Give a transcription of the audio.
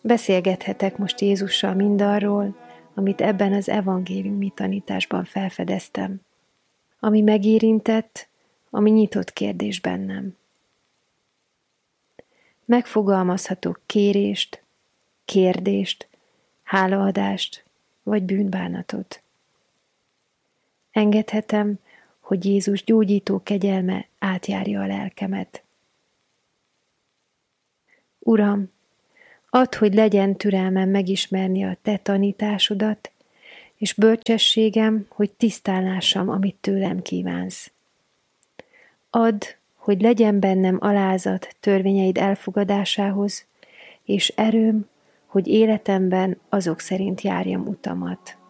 Beszélgethetek most Jézussal mindarról, amit ebben az evangéliumi tanításban felfedeztem, ami megérintett, ami nyitott kérdés bennem. Megfogalmazhatok kérést, kérdést, hálaadást vagy bűnbánatot. Engedhetem, hogy Jézus gyógyító kegyelme átjárja a lelkemet. Uram, add, hogy legyen türelmem megismerni a Te tanításodat, és bölcsességem, hogy tisztán lássam, amit tőlem kívánsz. Add, hogy legyen bennem alázat törvényeid elfogadásához, és erőm, hogy életemben azok szerint járjam utamat.